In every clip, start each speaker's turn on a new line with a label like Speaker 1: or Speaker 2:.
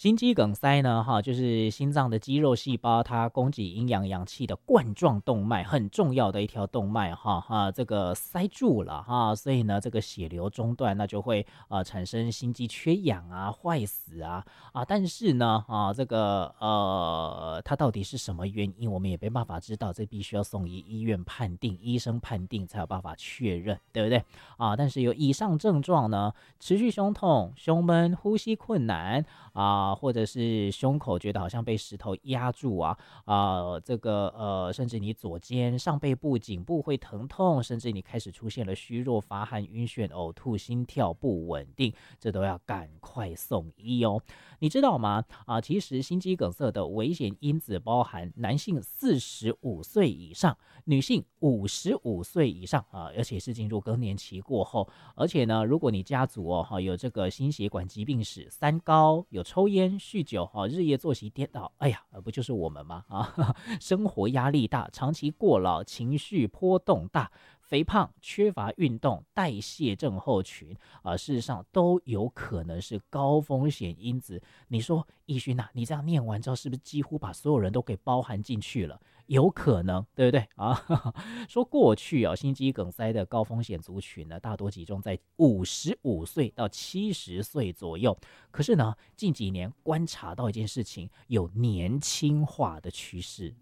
Speaker 1: 心肌梗塞呢，就是心脏的肌肉细胞它供给营养氧气的冠状动脉，很重要的一条动脉这个塞住了所以呢，这个血流中断，那就会产生心肌缺氧啊、坏死但是呢这个它到底是什么原因，我们也没办法知道，这必须要送医院判定，医生判定才有办法确认，对不对但是有以上症状呢，持续胸痛、胸闷、呼吸困难或者是胸口觉得好像被石头压住甚至你左肩、上背部、颈部会疼痛，甚至你开始出现了虚弱、发汗、晕眩、呕吐、心跳不稳定，这都要赶快送医哦。你知道吗？其实心肌梗塞的危险因子包含男性45岁以上，女性55岁以上而且是进入更年期过后，而且呢，如果你家族有这个心血管疾病史、三高、有抽烟、酗酒日夜作息颠倒，哎呀，不就是我们吗？生活压力大，长期过劳，情绪波动大，肥胖、缺乏运动、代谢症候群事实上都有可能是高风险因子。你说奕勋你这样念完之后，是不是几乎把所有人都给包含进去了？有可能，对不对说过去心肌梗塞的高风险族群呢，大多集中在55岁到70岁左右。可是呢，近几年观察到一件事情，有年轻化的趋势。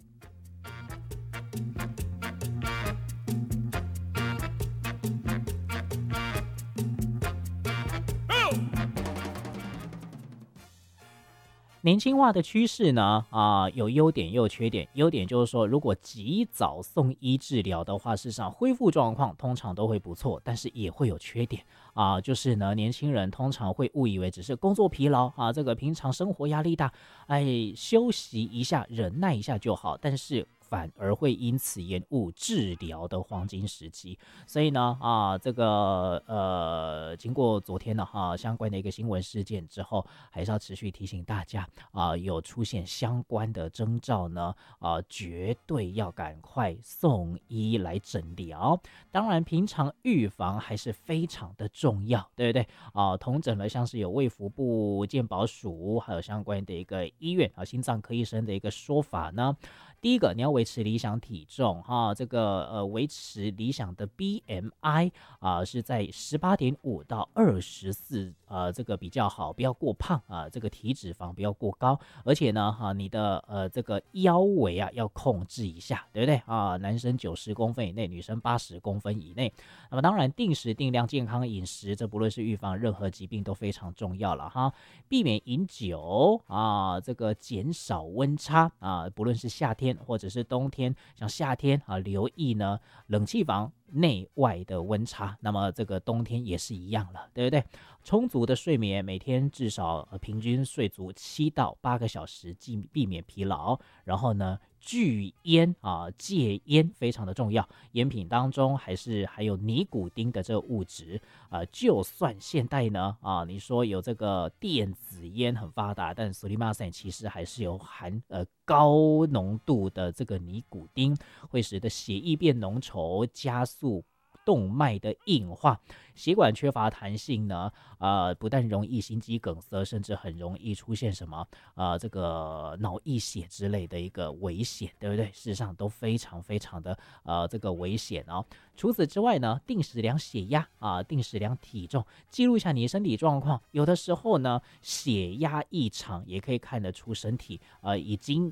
Speaker 1: 年轻化的趋势呢有优点也有缺点。优点就是说，如果及早送医治疗的话，事实上恢复状况通常都会不错，但是也会有缺点就是呢，年轻人通常会误以为只是工作疲劳这个平常生活压力大，休息一下忍耐一下就好，但是反而会因此延误治疗的黄金时机。所以呢这个经过昨天呢相关的一个新闻事件之后，还是要持续提醒大家有出现相关的征兆呢绝对要赶快送医来诊疗。当然平常预防还是非常的重要，对不对统整了像是有卫福部、健保署还有相关的一个医院心脏科医生的一个说法呢，第一个，你要维持理想体重这个维持理想的 BMI 是在 18.5 到24这个比较好，不要过胖这个体脂肪不要过高，而且呢你的这个腰围要控制一下，对不对男生90公分以内，女生80公分以内。那么当然定时定量健康饮食，这不论是预防任何疾病都非常重要了避免饮酒这个减少温差不论是夏天或者是冬天，像夏天留意呢冷气房内外的温差，那么这个冬天也是一样了，对不对？充足的睡眠，每天至少平均睡足7到8个小时，避免疲劳。然后呢拒烟戒烟非常的重要，烟品当中还有尼古丁的这个物质就算现代呢你说有这个电子烟很发达，但すみません其实还是有含高浓度的这个尼古丁，会使得血液变浓稠，加速动脉的硬化，血管缺乏弹性呢不但容易心肌梗塞，甚至很容易出现什么这个脑溢血之类的一个危险，对不对？事实上都非常非常的这个危险除此之外呢，定时量血压定时量体重，记录一下你的身体状况。有的时候呢血压异常也可以看得出身体已经